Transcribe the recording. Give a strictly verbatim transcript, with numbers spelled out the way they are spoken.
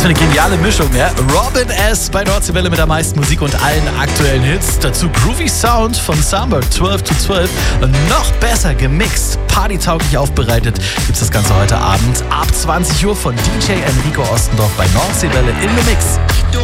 für eine geniale Mischung, ja? Robin S. bei Nordseewelle mit der meisten Musik und allen aktuellen Hits. Dazu Groovy Sound von Sunbird zwölf zu zwölf. Und noch besser gemixt, partytauglich aufbereitet, gibt's das Ganze heute Abend ab zwanzig Uhr von D J Enrico Ostendorf bei Nordseewelle in the Mix.